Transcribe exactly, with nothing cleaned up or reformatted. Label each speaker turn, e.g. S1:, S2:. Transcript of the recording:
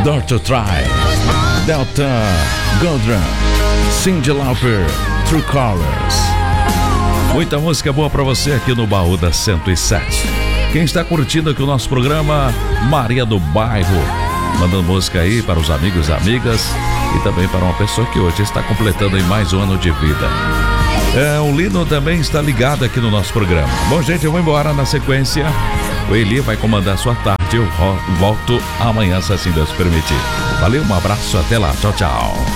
S1: Dare to Try, Delta Goldrun, Cyndi Lauper, True Colors. Muita música boa pra você aqui no Baú da cento e sete. Quem está curtindo aqui o nosso programa, Maria do Bairro, mandando música aí para os amigos e amigas e também para uma pessoa que hoje está completando aí mais um ano de vida. É, o Lino também está ligado aqui no nosso programa. Bom, gente, eu vou embora. Na sequência, o Eli vai comandar a sua tarde. Eu volto amanhã, se assim Deus permitir. Valeu, um abraço, até lá. Tchau, tchau.